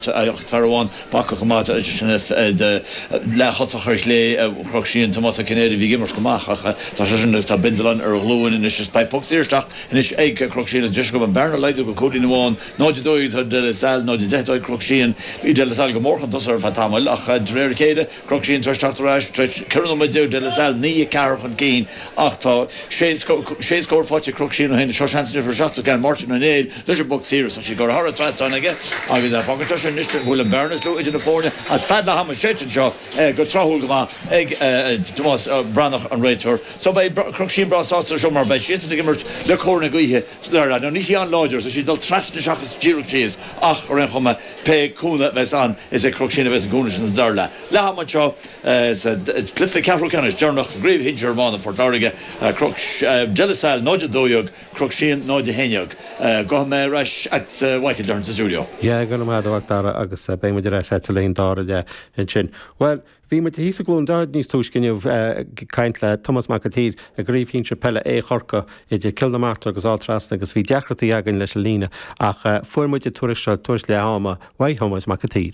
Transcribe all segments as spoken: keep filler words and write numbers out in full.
Farwan Baka Kamata de le Hossachers le Roxian Thomas Kennedy vi gimmers gemacha dat is een bindelan er gloen in is bij Poxeerstag en is ek Roxian just go Bernard Leid go code in one no de doit de sal no de det Roxian vi de sal morgen dat er fatamal ach drerkede Roxian terstag rush Colonel Mazu de sal nie kar van Keen achta Shesco Shesco for Roxian in short chance for shot again Martin O'Neill there's a box here so she got hard fast on again I was a pocket Mister William Berners lo in de voorde as Padla Hammer Shetjo go trahul gema eg Thomas Branach an Reitor so by Cruxin Bras Oster Summer by shit de gimmers le corner guihe there no nisi an lodgers so she dol trust de shachs Giro cheese ach ren khoma pe kuna ves an is a Cruxin ves gunishns darla la Hammer cho is Cliff the Capital Canis Jernach Grave Hincher man for Darga Crux Jelisal no de doyog Cruxin no de henyog go me rush at Wyke Learns studio yeah gonna ma agus be me ra set lein dáide en sin. Well, hí me hísa glún dard níos túiscinniuh caiint le Thomas McAteed a gríomh hínse pelle é chorca idir Kilnamartyr agus átrasna agus bhí deachreachtaí agan leis lína ach fuairmuide tuairiste tuairis le áma Why Thomas McAteed.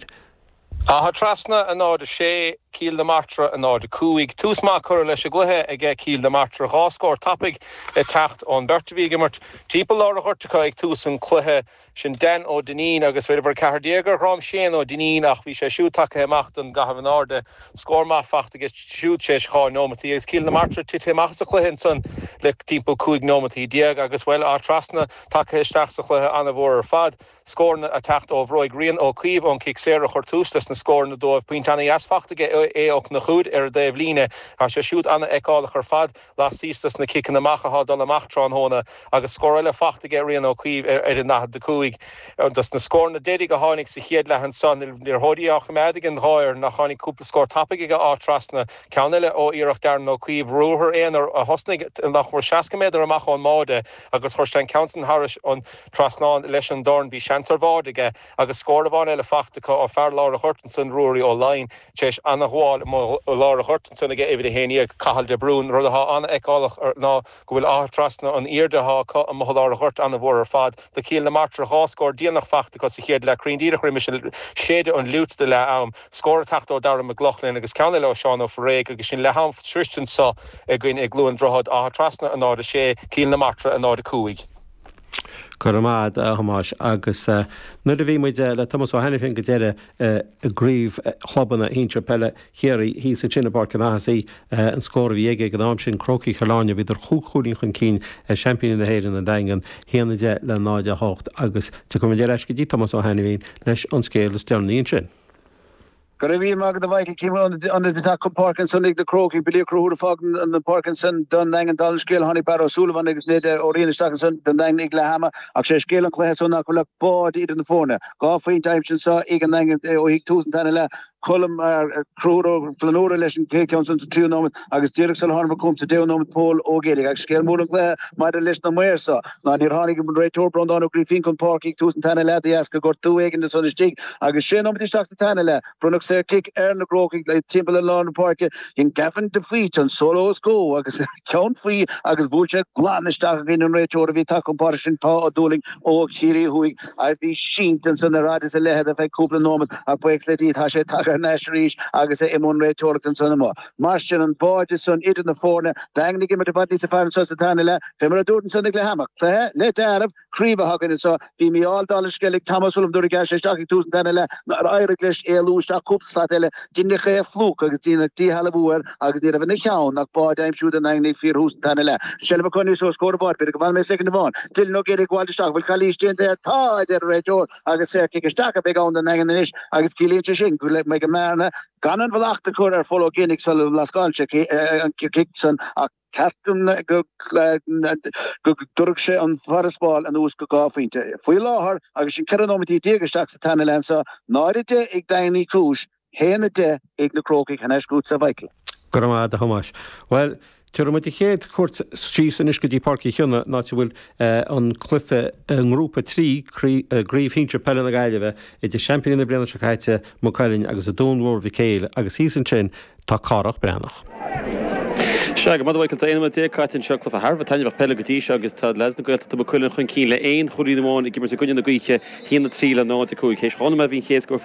A trasna an áda sé Kilnamartyr an áda cúig tús má chur leis a gluthe ag Kilnamartyr gháscór tapig i techt an Bertaví gimmert típal ára chuirtecha ag tús an cluthe sin den ó Dinín agus bhfuil Cardíagar rám sin ó Dinín ach bhí sé siútacha amach an gahabh an áda scór má facht agus siút sé chá nómatí agus Kilnamartyr tite amach sa chluhin san le típal cúig nómatí diag agus bhfuil á trasna take isteach sa chluhe anna bhór ar fad scórna a techt ó bhróig rion ó cuíomh ón cic séra chuir tús leis na scórna dóibh puintanna asfachtaige é och na chúd ar déobh líne a sé siút anna eála chu fad las sístas na cican amachá dul amachtrán hóna agus scórile fachtaige rion ó cuíomh ar an nachad de cúig das na scórna dédig a hánig sa chiad lehan san níor hódíach medig an háir nach chánig cúpla scór tapige á trasna ceanile ó iireach dar nó cuíomh rúthir éon ar a hosnig nach mar seacaméid ar amach an máde agus chuirstein Counson Harris an trasnáin leis an dorn bhí seantar bhádige agus scór bháin eile fachtacha ó fear Laura Hortenson rúirí ó lein téis anna gháil ó Laura Hortenson aige éidir héine cahal de brún rud a anna eáach ar ná go bhfuil á trasna an irdeá am Laura Hort anna bhór ar fad de Kilnamartyr gháscór díanach fachtacha sa chéad le críndíireach ri mis séide an lút de le am scór tachtó dar me glochlin agus ceanna le seán ó réig agus sin le ham tristan sa ag gin ag glúan drohad á trasna an áda sé Kilnamartyr an áda cúig. Cormad a hamáis agus nu a bhí muid le Thomas ó Hannifin go déire a gríomh chlobanna híntre pelle chéirí hí san sinna bar cannasaí an scóir bhíige go dáim sin crocí chaláine viidir chúchúlín chun cín championin na héirin an daingan héanana de le náide hácht agus tu go dé eis go dtí Thomas ó Hannifin leis an scéal stearnaíon sin. Go raibh mag de Michael came on the on the attack of Parkinson lig the croaky Billy Crow the fog and the Parkinson done dang and Donald Scale Honey Barrow Sullivan is net Oriana Stackenson the dang nig Lahama Akshay Scale and Class on Akula bod in the phone go free time saw igen dang o hik two thousand ten Colum Crow Flanora Lesson K Council to two nomen agus Dirkson Harver comes to down nomen Paul O'Gilly Akshay Scale Mullen Clare might a list no more so now near Honey Ray Tor Brondon Griffin Park two thousand ten the ask got two egg in the sun stick agus Shane nomen the Stacks ten Brunok Sir kick Ern Croaking like Timber and Lawn Park in Gavin defeat on solos go agus count free agus Vulture Glan started in Ray Tor of attack on Partition Paul Doling O Chile who I be sheen and son the rad is a lehead of a couple nomen a breaks let it hash attacker Nashrish agus Emon Ray Tor and son more Martian and Boyd son it in the corner dang the game at the party to find us the Tanela Femera Durden son the hammer let Arab Creva Hogan so be me all dollar skellig Thomas of Durigash talking two Tanela Irish Elu Stakup Satele dinne ge fluk agus dinne tí halbúar agus dé van chean nach báid aim siúd an nig four thousand tanile Selva connu so score báid be go me second van til no get igual stock vil Khalil stin der tá der Retor agus sé kick stack be on den egen is agus kilé sin go me ge merne ganan valachte chor follow genig sal laskalche kickson a Captain go go Turkse an farspal an ús go gáfinte. Fuil láhar agus sin ceanómatí déagaisteach sa tanile sa náide ag daoine cúis héana de ag na crócaigh hanes gút sa bhaicla. Gormad a hamáis. Well, tuair muid chéad chuirt stríos in iscodí parcí chionna ná bhfuil an cluife an grúpa trí gríomh híntre pelle na gaiileh i de championin na bliana se caiite mo cailinn agus a dúnmhór bhí céile agus hí an sin tá carach brenach. Se mad bhail éime caiin seach le Harbh taineh pegatí agus tá lesna goil tá chuile chun cíle éon choíháin i gimar gunne na gaiche híanana tríle ná chuig chééis hána a bhín chéas go